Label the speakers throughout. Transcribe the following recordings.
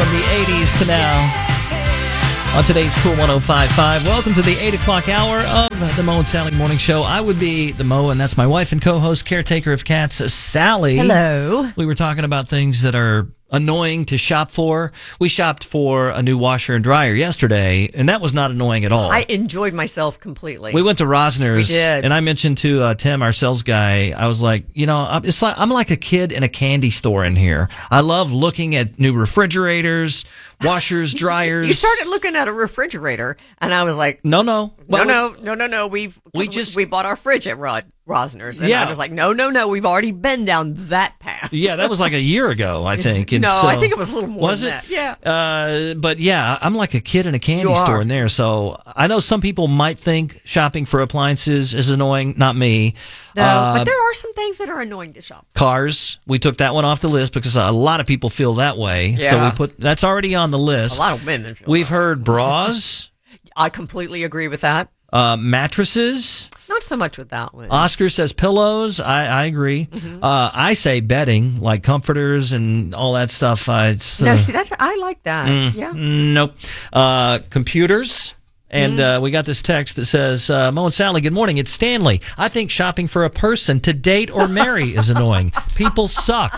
Speaker 1: from the 80s to now. On today's Cool 105.5, welcome to the 8 o'clock hour of the Mo and Sally Morning Show. I would be the Mo, and that's my wife and co-host, caretaker of cats, Sally.
Speaker 2: Hello.
Speaker 1: We were talking about things that are annoying to shop for. We shopped for a new washer and dryer yesterday, and that was not annoying at all.
Speaker 2: I enjoyed myself completely.
Speaker 1: We went to Rosner's,
Speaker 2: We did.
Speaker 1: and I mentioned to Tim, our sales guy, I was like, I'm like a kid in a candy store in here. I love looking at new refrigerators, washers, dryers.
Speaker 2: You started looking at a refrigerator, and I was like,
Speaker 1: No.
Speaker 2: No. We bought our fridge at Rosner's, and I was like, no. We've already been down that path.
Speaker 1: Yeah, that was like a year ago, I think. And
Speaker 2: No,
Speaker 1: so,
Speaker 2: I think it was a little more
Speaker 1: was
Speaker 2: than
Speaker 1: it?
Speaker 2: that. Yeah.
Speaker 1: But yeah, I'm like a kid in a candy
Speaker 2: You
Speaker 1: store
Speaker 2: are.
Speaker 1: in there. So I know some people might think shopping for appliances is annoying. Not me.
Speaker 2: No, but there are some things that are annoying to shop.
Speaker 1: Cars, we took that one off the list because a lot of people feel that way.
Speaker 2: Yeah.
Speaker 1: So that's already on the list.
Speaker 2: A lot of women feel
Speaker 1: We've
Speaker 2: that.
Speaker 1: heard bras,
Speaker 2: I completely agree with that.
Speaker 1: mattresses.
Speaker 2: Not so much with that one.
Speaker 1: Oscar says pillows. I agree.
Speaker 2: Mm-hmm.
Speaker 1: I say bedding, like comforters and all that stuff.
Speaker 2: No, see, I like that. Yeah.
Speaker 1: Nope. Computers. And we got this text that says, Mo and Sally, good morning. It's Stanley. I think shopping for a person to date or marry is annoying. People suck.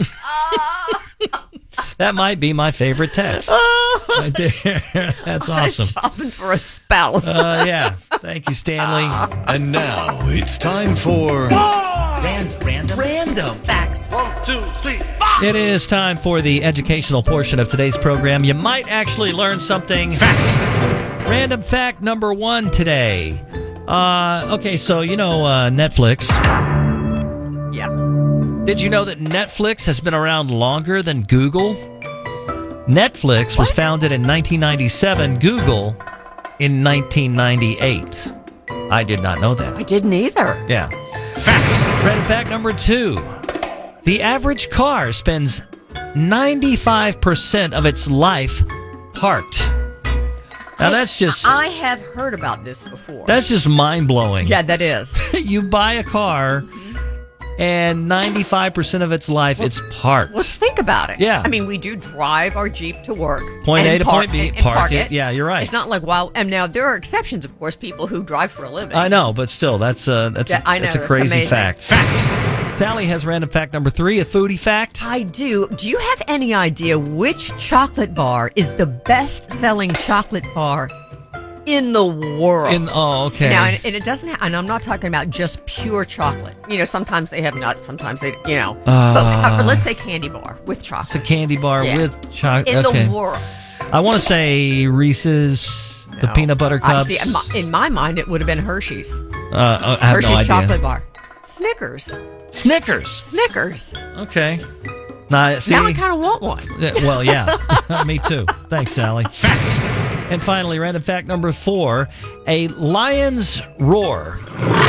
Speaker 1: That might be my favorite text. Right there. That's awesome.
Speaker 2: Shopping for a spouse.
Speaker 1: Yeah. Thank you, Stanley.
Speaker 3: And now it's time for
Speaker 1: Random.
Speaker 4: Facts.
Speaker 5: 1, 2, 3, 4.
Speaker 1: It is time for the educational portion of today's program. You might actually learn something. Fact. Random fact number 1 today. Okay, so Netflix.
Speaker 2: Yeah.
Speaker 1: Did you know that Netflix has been around longer than Google? Netflix was founded in 1997, Google in 1998. I did not know that.
Speaker 2: I didn't either.
Speaker 1: Yeah. Fact. Random fact number 2. The average car spends 95% of its life parked. Now that's just
Speaker 2: I have heard about this before.
Speaker 1: that's just mind-blowing.
Speaker 2: Yeah, that is.
Speaker 1: You buy a car and 95% of its life it's parked.
Speaker 2: Well, think about it.
Speaker 1: Yeah.
Speaker 2: I mean, we do drive our Jeep to work.
Speaker 1: Point
Speaker 2: and
Speaker 1: A to point B,
Speaker 2: and
Speaker 1: park it. Yeah, you're right.
Speaker 2: It's not like, and now there are exceptions, of course, people who drive for a living.
Speaker 1: I know, but still, that's
Speaker 2: Yeah, I know,
Speaker 1: a
Speaker 2: that's
Speaker 1: crazy
Speaker 2: amazing.
Speaker 1: fact. Sally has random fact number 3, a foodie fact.
Speaker 2: I do. Do you have any idea which chocolate bar is the best-selling chocolate bar in the world?
Speaker 1: Okay.
Speaker 2: Now, and it doesn't. And I'm not talking about just pure chocolate. Sometimes they have nuts. Sometimes they, But let's say candy bar with
Speaker 1: It's a
Speaker 2: chocolate
Speaker 1: candy bar
Speaker 2: Yeah.
Speaker 1: with chocolate.
Speaker 2: in
Speaker 1: Okay.
Speaker 2: the world.
Speaker 1: I want to say Reese's, the
Speaker 2: No.
Speaker 1: peanut butter cups.
Speaker 2: See, in my mind, it would have been Hershey's.
Speaker 1: I have
Speaker 2: Hershey's
Speaker 1: no idea.
Speaker 2: chocolate bar. Snickers.
Speaker 1: Snickers. Okay. See,
Speaker 2: Now I kind of want one.
Speaker 1: well, yeah. Me too. Thanks, Sally. Fact. And finally, random fact number 4, a lion's roar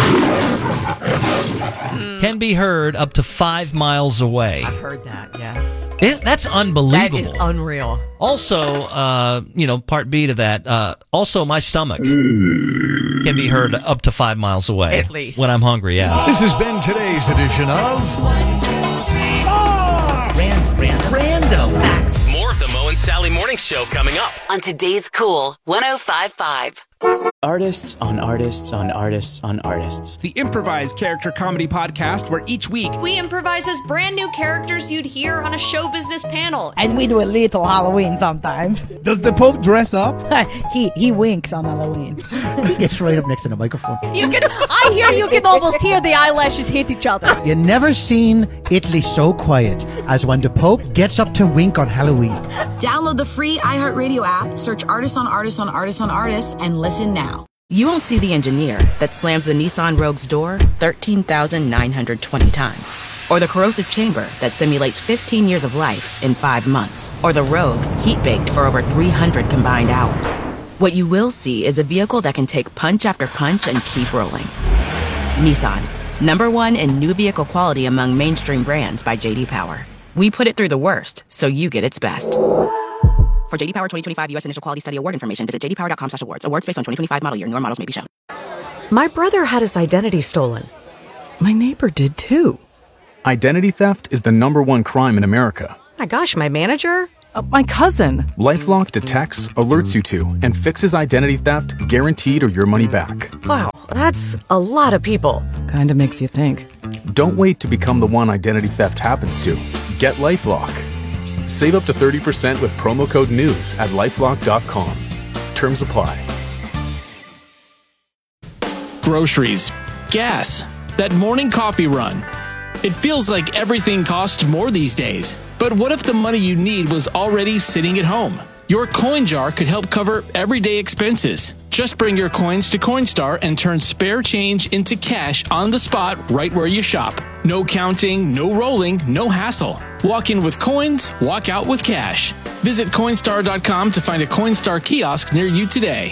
Speaker 1: can be heard up to 5 miles away.
Speaker 2: I've heard that. Yes.
Speaker 1: That's unbelievable.
Speaker 2: That is unreal.
Speaker 1: Also, part B to that, also my stomach can be heard up to 5 miles away.
Speaker 2: At least.
Speaker 1: When I'm hungry, yeah.
Speaker 3: This has been today's edition of
Speaker 1: Random.
Speaker 4: Facts.
Speaker 6: More of the Mo and Sally Morning Show coming up.
Speaker 7: On today's Cool 105.5.
Speaker 8: Artists on artists on artists on artists.
Speaker 9: The improvised character comedy podcast where each week
Speaker 10: We improvise as brand new characters you'd hear on a show business panel.
Speaker 11: And we do a little Halloween sometimes.
Speaker 9: does the Pope dress up?
Speaker 11: he winks on Halloween.
Speaker 12: He gets right up next to the microphone.
Speaker 10: I hear you can almost hear the eyelashes hit each other.
Speaker 12: You never seen Italy so quiet as when the Pope gets up to wink on Halloween.
Speaker 7: Download the free iHeartRadio app, search Artists on Artists on Artists on Artists, and listen now. You won't see the engineer that slams the Nissan Rogue's door 13,920 times. Or the corrosive chamber that simulates 15 years of life in 5 months. Or the Rogue heat-baked for over 300 combined hours. What you will see is a vehicle that can take punch after punch and keep rolling. Nissan, #1 in new vehicle quality among mainstream brands by J.D. Power. We put it through the worst, so you get its best. For J.D. Power 2025 U.S. Initial Quality Study Award information, visit jdpower.com/awards. Awards based on 2025 model year. Newer models may be shown.
Speaker 13: My brother had his identity stolen.
Speaker 8: My neighbor did too.
Speaker 14: Identity theft is the #1 crime in America.
Speaker 13: My gosh, my manager?
Speaker 4: My cousin.
Speaker 5: LifeLock detects, alerts you to, and fixes identity theft, guaranteed or your money back.
Speaker 13: Wow, that's a lot of people.
Speaker 4: Kinda makes you think.
Speaker 5: Don't wait to become the one identity theft happens to. Get LifeLock. Save up to 30% with promo code NEWS at LifeLock.com. Terms apply.
Speaker 14: Groceries, gas, that morning coffee run. It feels like everything costs more these days. But what if the money you need was already sitting at home? Your coin jar could help cover everyday expenses. Just bring your coins to Coinstar and turn spare change into cash on the spot right where you shop. No counting, no rolling, no hassle. Walk in with coins, walk out with cash. Visit Coinstar.com to find a Coinstar kiosk near you today.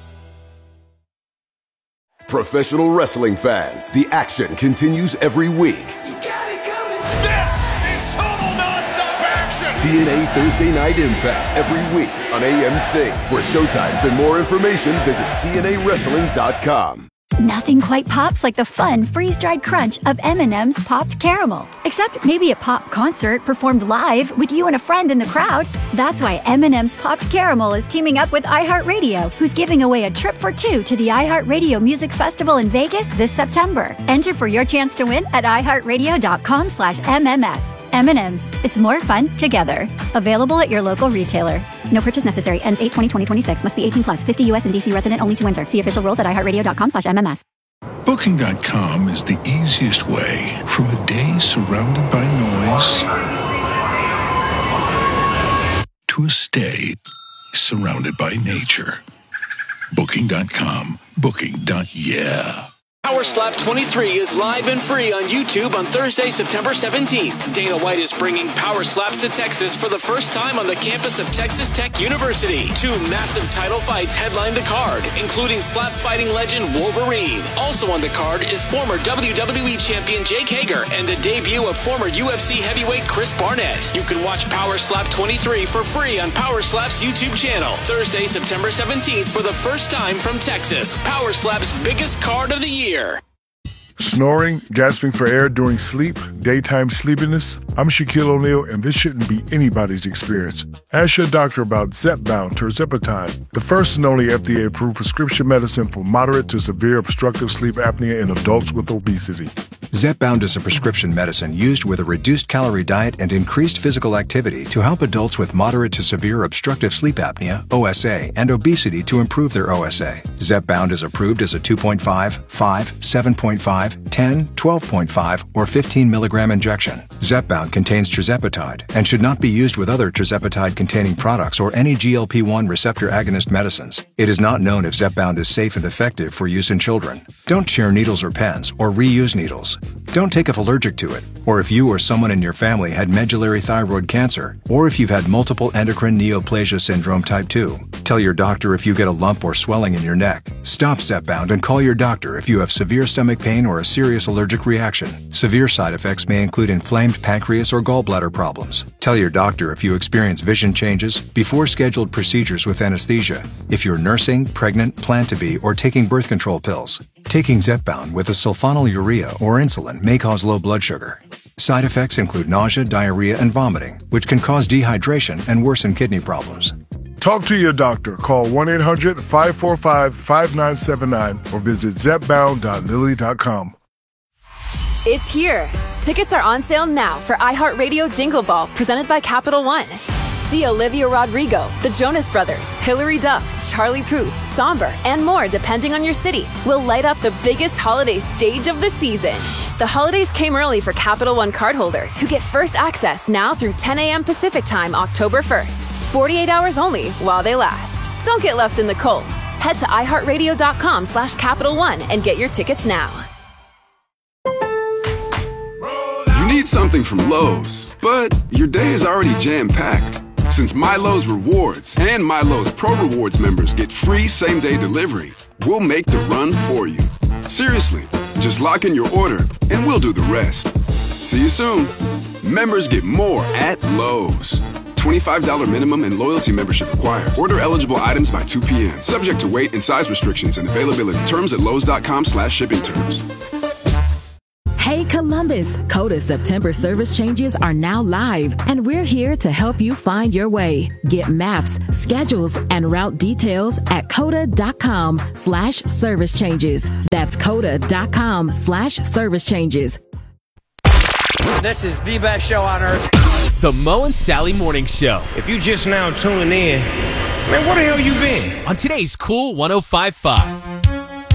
Speaker 15: Professional wrestling fans, the action continues every week. TNA Thursday Night Impact every week on AMC. For showtimes and more information, visit TNAWrestling.com.
Speaker 16: Nothing quite pops like the fun freeze-dried crunch of M&M's Popped Caramel. Except maybe a pop concert performed live with you and a friend in the crowd. That's why M&M's Popped Caramel is teaming up with iHeartRadio, who's giving away a trip for two to the iHeartRadio Music Festival in Vegas this September. Enter for your chance to win at iHeartRadio.com/MMS. M&M's. It's more fun together. Available at your local retailer. No purchase necessary. Ends 8/20/2026. Must be 18 plus. 50 U.S. and D.C. resident only to enter. See official rules at iHeartRadio.com/MMS.
Speaker 17: Booking.com is the easiest way from a day surrounded by noise to a stay surrounded by nature. Booking.com. Booking.yeah.
Speaker 14: Power Slap 23 is live and free on YouTube on Thursday, September 17th. Dana White is bringing Power Slaps to Texas for the first time on the campus of Texas Tech University. Two massive title fights headline the card, including slap fighting legend Wolverine. Also on the card is former WWE champion Jake Hager and the debut of former UFC heavyweight Chris Barnett. You can watch Power Slap 23 for free on Power Slap's YouTube channel. Thursday, September 17th for the first time from Texas. Power Slap's biggest card of the year.
Speaker 18: Snoring, gasping for air during sleep, daytime sleepiness. I'm Shaquille O'Neal, and this shouldn't be anybody's experience. Ask your doctor about Zepbound tirzepatide, the first and only FDA-approved prescription medicine for moderate to severe obstructive sleep apnea in adults with obesity.
Speaker 19: Zepbound is a prescription medicine used with a reduced calorie diet and increased physical activity to help adults with moderate to severe obstructive sleep apnea, OSA, and obesity to improve their OSA. Zepbound is approved as a 2.5, 5, 7.5, 10, 12.5, or 15 milligram injection. Zepbound contains tirzepatide and should not be used with other tirzepatide-containing products or any GLP-1 receptor agonist medicines. It is not known if Zepbound is safe and effective for use in children. Don't share needles or pens or reuse needles. Don't take if allergic to it, or if you or someone in your family had medullary thyroid cancer, or if you've had multiple endocrine neoplasia syndrome type 2. Tell your doctor if you get a lump or swelling in your neck. Stop Zepbound and call your doctor if you have severe stomach pain or a serious allergic reaction. Severe side effects may include inflamed pancreas or gallbladder problems. Tell your doctor if you experience vision changes before scheduled procedures with anesthesia, if you're nursing, pregnant, plan to be, or taking birth control pills. Taking Zepbound with a sulfonylurea or insulin may cause low blood sugar. Side effects include nausea, diarrhea, and vomiting, which can cause dehydration and worsen kidney problems.
Speaker 18: Talk to your doctor. Call 1-800-545-5979 or visit zepbound.lilly.com.
Speaker 20: It's here. Tickets are on sale now for iHeartRadio Jingle Ball, presented by Capital One. See Olivia Rodrigo, the Jonas Brothers, Hilary Duff, Charlie Puth, Somber, and more depending on your city. Will light up the biggest holiday stage of the season. The holidays came early for Capital One cardholders who get first access now through 10 a.m. Pacific Time, October 1st. 48 hours only while they last. Don't get left in the cold. Head to iHeartRadio.com/Capital One and get your tickets now.
Speaker 21: You need something from Lowe's, but your day is already jam-packed. Since MyLowe's Rewards and MyLowe's Pro Rewards members get free same-day delivery, we'll make the run for you. Seriously, just lock in your order and we'll do the rest. See you soon. Members get more at Lowe's. $25 minimum and loyalty membership required. Order eligible items by 2 p.m. Subject to weight and size restrictions and availability. Terms at Lowe's.com/shipping terms.
Speaker 22: Hey,
Speaker 2: Hey Columbus, CODA September service changes are now live, and we're here to help you find your way. Get maps, schedules, and route details at coda.com/service changes. That's coda.com/service changes.
Speaker 22: This is the best show on earth.
Speaker 6: The Mo and Sally Morning Show.
Speaker 22: If you just now tuning in, man, where the hell you been?
Speaker 6: On today's Cool 105.5.